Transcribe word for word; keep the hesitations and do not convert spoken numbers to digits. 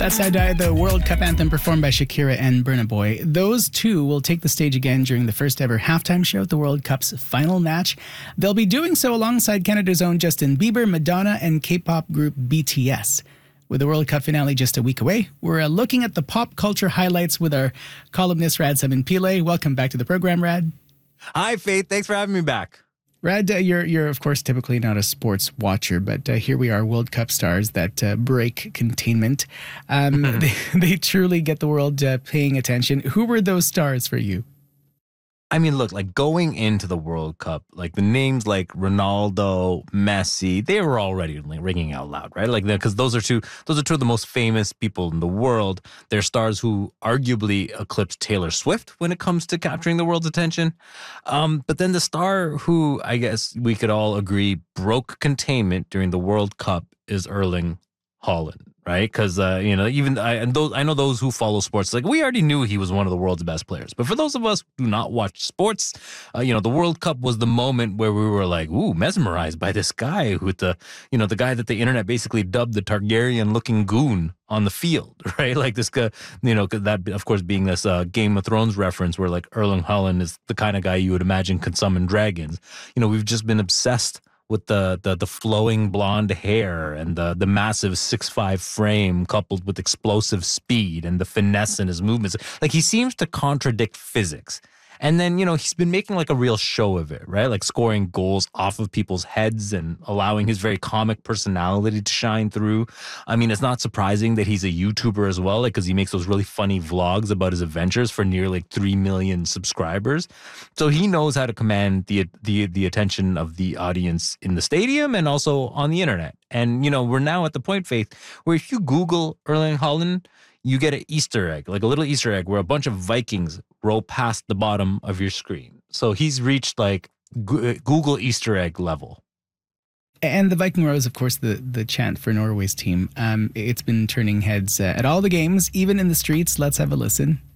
That's I Die, the World Cup anthem performed by Shakira and Burna Boy. Those two will take the stage again during the first ever halftime show at the World Cup's final match. They'll be doing so alongside Canada's own Justin Bieber, Madonna, and K-pop group B T S. With the World Cup finale just a week away, we're uh, looking at the pop culture highlights with our columnist Rad Samin-Pillay. Welcome back to the program, Rad. Hi, Faith. Thanks for having me back. Rad, uh, you're, you're of course typically not a sports watcher, but uh, here we are, World Cup stars that uh, break containment. Um, they, they truly get the world uh, paying attention. Who were those stars for you? I mean, look, like going into the World Cup, like the names like Ronaldo, Messi, they were already like, ringing out loud, right? Like, because those are two, those are two of the most famous people in the world. They're stars who arguably eclipsed Taylor Swift when it comes to capturing the world's attention. Um, but then the star who I guess we could all agree broke containment during the World Cup is Erling Haaland. Right, because uh, you know, even I and those I know those who follow sports, like we already knew he was one of the world's best players. But for those of us who do not watch sports, uh, you know, the World Cup was the moment where we were like, ooh, mesmerized by this guy who the you know the guy that the internet basically dubbed the Targaryen-looking goon on the field, right? Like this guy, you know, that of course being this uh, Game of Thrones reference, where like Erling Haaland is the kind of guy you would imagine could summon dragons. You know, we've just been obsessed with the, the the flowing blonde hair and the the massive six five frame coupled with explosive speed and the finesse in his movements. Like he seems to contradict physics. And then, you know, he's been making like a real show of it, right? Like scoring goals off of people's heads and allowing his very comic personality to shine through. I mean, it's not surprising that he's a YouTuber as well, like because he makes those really funny vlogs about his adventures for near like three million subscribers. So he knows how to command the the the attention of the audience in the stadium and also on the internet. And, you know, we're now at the point, Faith, where if you Google Erling Haaland, you get an Easter egg, like a little Easter egg where a bunch of Vikings roll past the bottom of your screen. So he's reached like Google Easter egg level. And the Viking Row is, of course, the, the chant for Norway's team. Um, it's been turning heads uh, at all the games, even in the streets. Let's have a listen.